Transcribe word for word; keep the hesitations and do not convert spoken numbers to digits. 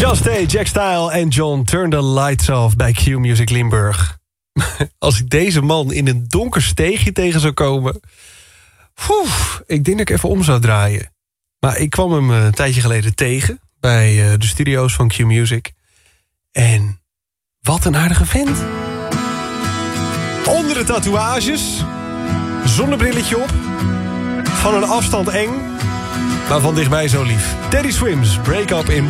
Just A, Jack Style en John Turn the Lights Off bij Q Music Limburg. Als ik deze man in een donker steegje tegen zou komen... Poef, ik denk dat ik even om zou draaien. Maar ik kwam hem een tijdje geleden tegen... bij de studio's van Q Music. En wat een aardige vent. Onder de tatoeages... zonnebrilletje op... van een afstand eng... maar van dichtbij zo lief. Teddy Swims, Break Up in